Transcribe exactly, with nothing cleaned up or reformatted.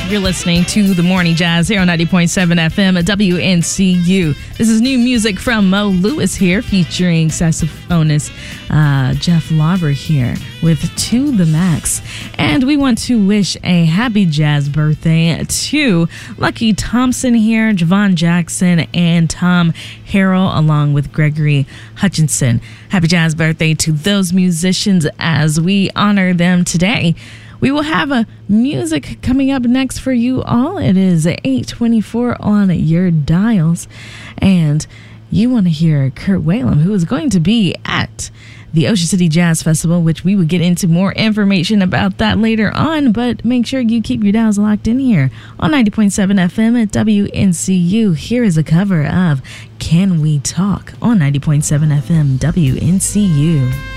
You're listening to The Morning Jazz here on ninety point seven F M at W N C U. This is new music from Mo Lewis here, featuring saxophonist uh, Jeff Lauber here with To The Max. And we want to wish a happy jazz birthday to Lucky Thompson here, Javon Jackson, and Tom Harrell, along with Gregory Hutchinson. Happy jazz birthday to those musicians as we honor them today. We will have a music coming up next for you all. It is eight twenty-four on your dials. And you want to hear Kurt Whalum, who is going to be at the Ocean City Jazz Festival, which we will get into more information about that later on. But make sure you keep your dials locked in here on ninety point seven F M at W N C U. Here is a cover of Can We Talk on ninety point seven F M W N C U.